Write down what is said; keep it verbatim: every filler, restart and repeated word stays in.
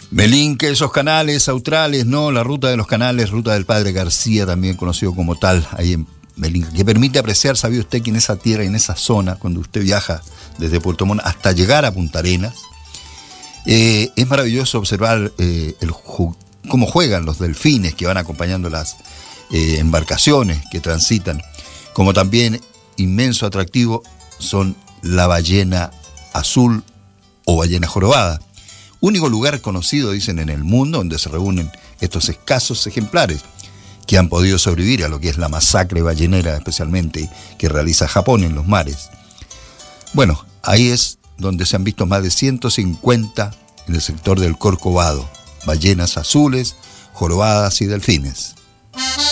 Melinque, esos canales australes, ¿no? La ruta de los canales, ruta del Padre García, también conocido como tal, ahí en Melinque, que permite apreciar, ¿sabía usted que en esa tierra, en esa zona, cuando usted viaja desde Puerto Montt hasta llegar a Punta Arenas, eh, es maravilloso observar eh, el, cómo juegan los delfines que van acompañando las eh, embarcaciones que transitan, como también inmenso atractivo son la ballena azul o ballena jorobada. Único lugar conocido, dicen, en el mundo donde se reúnen estos escasos ejemplares que han podido sobrevivir a lo que es la masacre ballenera, especialmente que realiza Japón en los mares. Bueno, ahí es donde se han visto más de ciento cincuenta en el sector del Corcovado, ballenas azules, jorobadas y delfines.